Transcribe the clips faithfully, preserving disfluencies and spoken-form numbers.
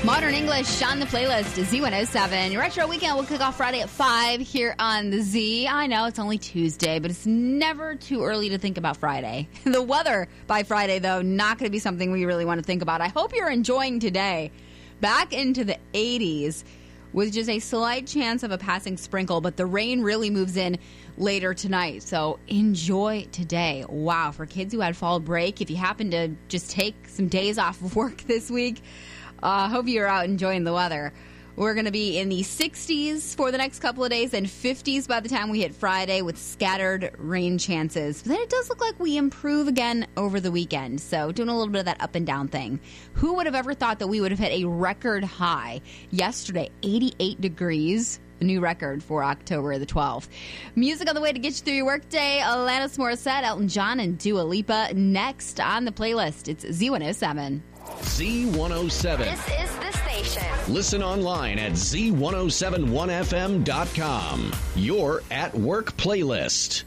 Modern English on the playlist is Z one oh seven. Retro Weekend will kick off Friday at five here on the Z. I know it's only Tuesday, but it's never too early to think about Friday. The weather by Friday, though, not going to be something we really want to think about. I hope you're enjoying today. Back into the eighties with just a slight chance of a passing sprinkle, but the rain really moves in later tonight. So enjoy today. Wow, for kids who had fall break, if you happen to just take some days off of work this week, I uh, hope you're out enjoying the weather. We're going to be in the sixties for the next couple of days and fifties by the time we hit Friday with scattered rain chances. But then it does look like we improve again over the weekend. So doing a little bit of that up and down thing. Who would have ever thought that we would have hit a record high yesterday, eighty-eight degrees, a new record for October the twelfth. Music on the way to get you through your workday. Alanis Morissette, Elton John, and Dua Lipa next on the playlist. It's Z one oh seven. Z one oh seven. This is the station. Listen online at Z ten seventy-one F M dot com. Your at work playlist.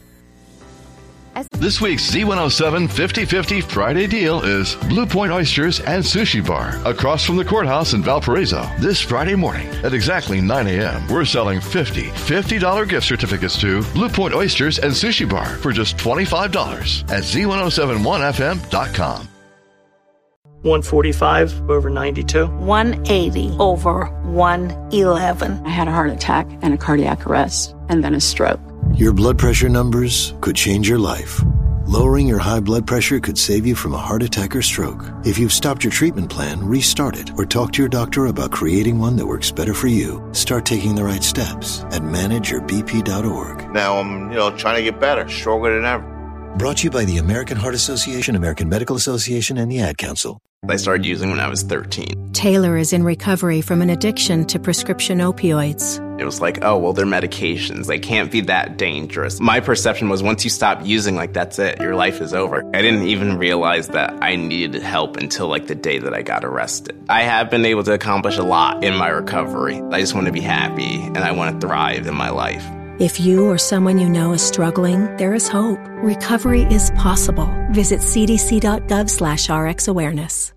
This week's Z one oh seven fifty fifty Friday deal is Blue Point Oysters and Sushi Bar across from the courthouse in Valparaiso. This Friday morning at exactly nine a.m. we're selling fifty fifty dollars gift certificates to Blue Point Oysters and Sushi Bar for just twenty-five dollars at Z ten seventy-one F M dot com. one forty-five over ninety-two. one eighty over one eleven. I had a heart attack and a cardiac arrest and then a stroke. Your blood pressure numbers could change your life. Lowering your high blood pressure could save you from a heart attack or stroke. If you've stopped your treatment plan, restart it or talk to your doctor about creating one that works better for you. Start taking the right steps at manage your b p dot org. Now I'm, you know, trying to get better, stronger than ever. Brought to you by the American Heart Association, American Medical Association, and the Ad Council. I started using when I was thirteen. Taylor is in recovery from an addiction to prescription opioids. It was like, oh, well, they're medications. They can't be that dangerous. My perception was once you stop using, like, that's it. Your life is over. I didn't even realize that I needed help until, like, the day that I got arrested. I have been able to accomplish a lot in my recovery. I just want to be happy, and I want to thrive in my life. If you or someone you know is struggling, there is hope. Recovery is possible. Visit c d c dot gov slash r x awareness.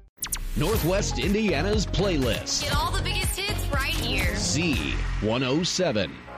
Northwest Indiana's playlist. Get all the biggest hits right here. Z one oh seven.